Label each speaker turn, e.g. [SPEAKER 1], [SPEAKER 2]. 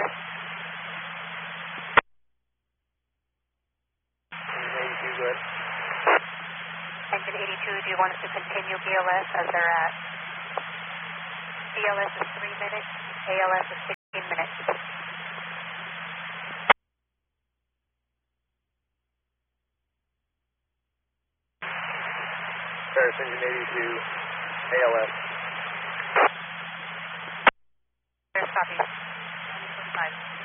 [SPEAKER 1] Paris.
[SPEAKER 2] Engine 82, go ahead.
[SPEAKER 1] Engine 82, do you want us to continue BLS as they're at? BLS is 3 minutes, ALS is 16 minutes.
[SPEAKER 2] Paris, engine 82, ALS.
[SPEAKER 1] Paris, copy. 25.